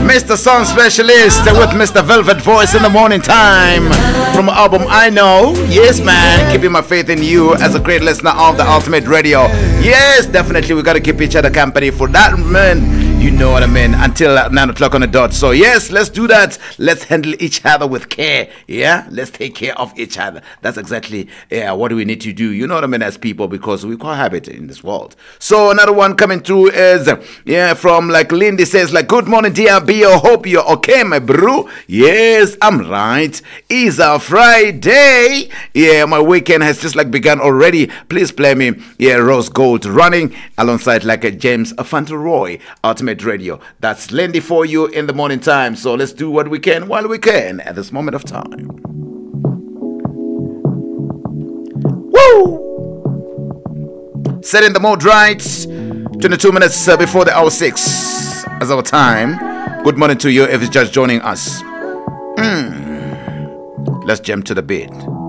Mr. Song Specialist with Mr. Velvet Voice in the morning time from album I Know. Yes, man, keeping my faith in you as a great listener of the Ultimate Radio. Yes, definitely, we got to keep each other company for that, man. You know what I mean, until 9 o'clock on the dot. So yes, let's do that. Let's handle each other with care. Yeah, let's take care of each other. That's exactly what do we need to do. You know what I mean, as people, because we cohabit in this world. So another one coming through is from like Lindy says like, good morning DRB, I hope you're okay, my bro. Yes, I'm right. It's a Friday. Yeah, my weekend has just like begun already. Please play me Rose Gold running alongside like a James Fauntleroy Ultimate Radio. That's Lindy for you in the morning time. So let's do what we can while we can at this moment of time. Woo! Setting the mode right. 22 minutes before the hour 6 as our time. Good morning to you if it's just joining us. Let's jump to the beat.